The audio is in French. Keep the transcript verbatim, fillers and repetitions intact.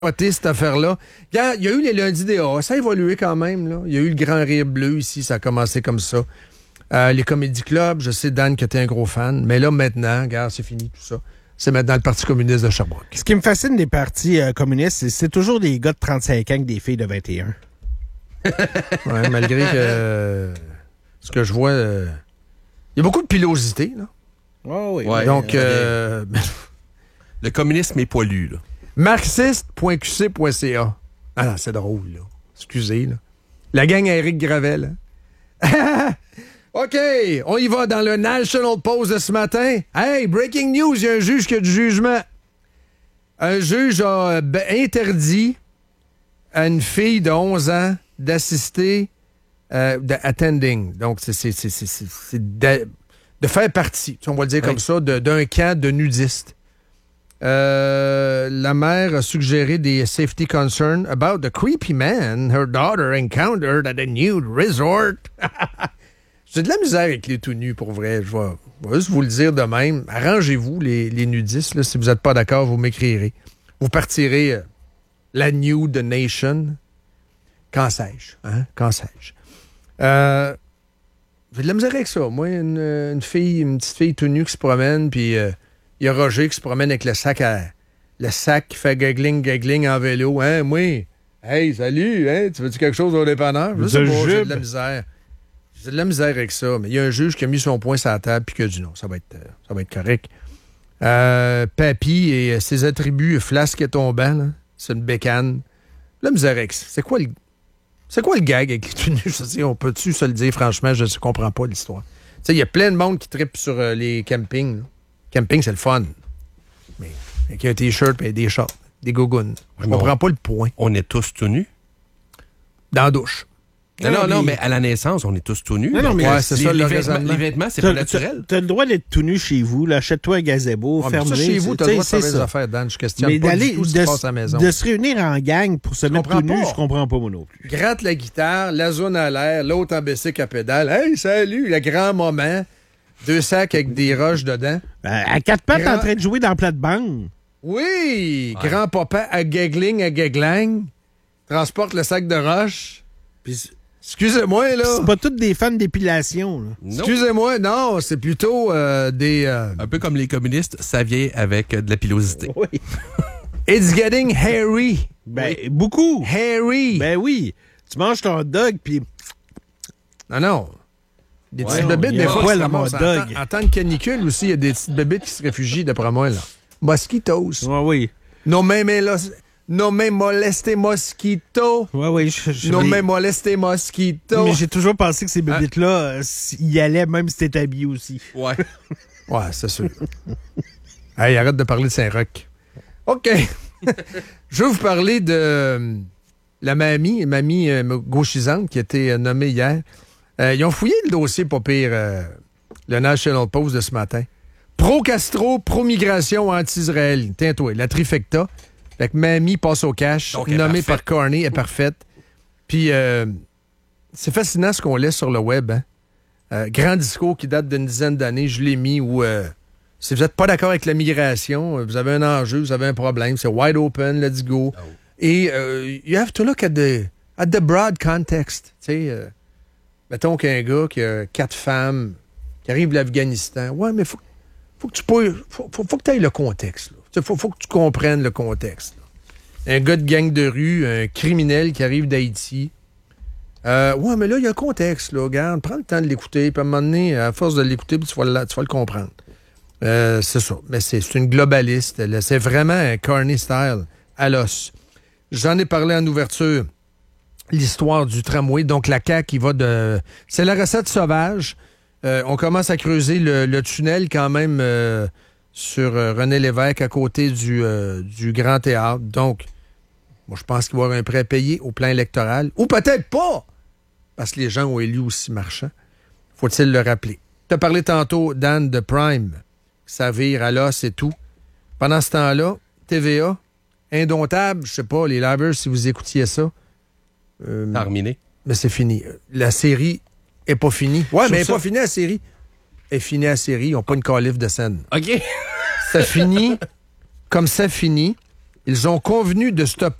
capoté, cette affaire-là. Il y a eu les lundis des A, ça a évolué quand même. Là. Il y a eu le Grand Rire Bleu ici, ça a commencé comme ça. Euh, les comédie clubs, je sais, Dan, que t'es un gros fan. Mais là, maintenant, regarde, c'est fini tout ça. C'est maintenant le Parti communiste de Sherbrooke. Ce qui me fascine des partis euh, communistes, c'est, c'est toujours des gars de trente-cinq ans que des filles de vingt et un. Ouais, malgré que euh, ce que je vois, il euh, y a beaucoup de pilosité, là. Oh oui. Ouais, Donc, euh, le communisme est poilu, là. marxiste point q c point c a. Ah non, c'est drôle, là. Excusez, là. La gang à Éric Gravel, hein? OK, on y va dans le National Post de ce matin. Hey, breaking news, il y a un juge qui a du jugement. Un juge a euh, interdit à une fille de onze ans d'assister, euh, d'attending. Donc, c'est, c'est, c'est, c'est, c'est de, de faire partie, on va le dire oui. comme ça, de, d'un camp de nudistes. Euh, la mère a suggéré des safety concerns about the creepy man her daughter encountered at a nude resort. J'ai de la misère avec les tout nus, pour vrai. Je vais, je vais juste vous le dire de même. Arrangez-vous, les, les nudistes. Là, si vous n'êtes pas d'accord, vous m'écrirez. Vous partirez euh, la Nude Nation. Quand sais-je? Hein? Quand sais-je? Euh, j'ai de la misère avec ça. Moi, une, une fille, une petite fille tout nue qui se promène, puis il euh, y a Roger qui se promène avec le sac à, le sac qui fait gagling, gagling en vélo. Hein, moi? Hey, salut! Hein? Tu veux-tu quelque chose au dépanneur? Je sais pas, j'ai de la misère. J'ai de la misère avec ça, mais il y a un juge qui a mis son poing sur la table puis qui a dit non, ça va être, ça va être correct. Euh, Papy et ses attributs flasque et tombant, là, c'est une bécane. La misère avec ça. C'est quoi le, c'est quoi le gag avec les tenues? Je sais, on peut-tu se le dire franchement? Je ne comprends pas l'histoire. Tu sais, il y a plein de monde qui trippe sur euh, les campings. Là. Camping, c'est le fun. Mais avec un t-shirt et des shorts, des gougounes. Je ne comprends on, pas le point. On est tous tout nus? Dans la douche. Non, non, non, mais à la naissance, on est tous tout nus. Non, non, mais ouais, c'est les, ça, les, le vêtements, les vêtements, c'est pas naturel. T'as le droit d'être tout nu chez vous. Là, achète-toi un gazebo, ouais, ferme-le. Chez vous, t'as le droit de faire des affaires, Dan. Je questionne mais pas du tout ce qui se passe à la maison. De se réunir en gang pour se je mettre tout nu, je comprends pas moi non plus. Gratte la guitare, la zone à l'air, l'autre en bicycle à pédale. Hey, salut, le grand moment. Deux sacs avec des roches dedans. Euh, à quatre pattes grand... en train de jouer dans la plate-bande. Oui! Ouais. Grand-papa à gagling, à gaglang. Transporte le sac de roches. Puis... Excusez-moi, là. C'est pas toutes des fans d'épilation, là. Excusez-moi, non, c'est plutôt euh, des... Euh... Un peu comme les communistes, ça vient avec euh, de la pilosité. Oui. It's getting hairy. Ben, oui. Beaucoup. Hairy. Ben oui. Tu manges ton hot dog, puis... Non, non. Des ouais, petites bébites, des fois, le en, dog. En, en temps de canicule aussi, il y a des petites bébites qui se réfugient, d'après moi, là. Mosquitos. Oui, oui. Non, mais, mais là... No me moleste mosquito. Oui, oui. Je, je, no me moleste mosquito. Mais j'ai toujours pensé que ces bébites-là, hein? euh, y allaient même si t'étais habillé aussi. Ouais. Ouais, c'est sûr. Hey, arrête de parler de Saint-Roch. OK. Je vais vous parler de euh, la mamie, mamie euh, gauchisante qui a été euh, nommée hier. Euh, ils ont fouillé le dossier, pas pire, euh, le National Post de ce matin. Pro-Castro, pro-migration, anti-Israël. Tiens-toi, la trifecta. Fait que mamie passe au cash, donc, nommée par Carney, est parfaite. Puis, euh, c'est fascinant ce qu'on laisse sur le web. Hein? Euh, grand discours qui date d'une dizaine d'années, je l'ai mis, où euh, si vous n'êtes pas d'accord avec la migration, vous avez un enjeu, vous avez un problème, c'est wide open, let's go. Oh. Et euh, you have to look at the, at the broad context. Tu sais, euh, mettons qu'un gars qui a quatre femmes, qui arrive de l'Afghanistan, ouais, mais faut, faut que tu faut, faut, faut que tu ailles le contexte, là. Il faut, faut que tu comprennes le contexte. Là. Un gars de gang de rue, un criminel qui arrive d'Haïti. Euh, ouais, mais là, il y a un contexte. Là. Regarde, prends le temps de l'écouter. Puis à un moment donné, à force de l'écouter, tu vas le, tu vas le comprendre. Euh, c'est ça. Mais c'est, c'est une globaliste. Elle, c'est vraiment un Carney style à l'os. J'en ai parlé en ouverture. L'histoire du tramway. Donc, la C A Q qui va de... C'est la recette sauvage. Euh, on commence à creuser le, le tunnel quand même... Euh, sur euh, René Lévesque à côté du, euh, du Grand Théâtre. Donc, moi, je pense qu'il va y avoir un prêt payé au plan électoral. Ou peut-être pas, parce que les gens ont élu aussi Marchand. Faut-il le rappeler. Tu as parlé tantôt, Dan, de Prime. Ça vire à l'os et tout. Pendant ce temps-là, T V A, Indomptable, je sais pas, les Livers, si vous écoutiez ça. Euh, Terminé. Mais c'est fini. La série est pas finie. Ouais, mais elle n'est pas finie, la série. est finie la série, ils n'ont pas une calife de scène. OK. Ça finit comme ça finit. Ils ont convenu de stopper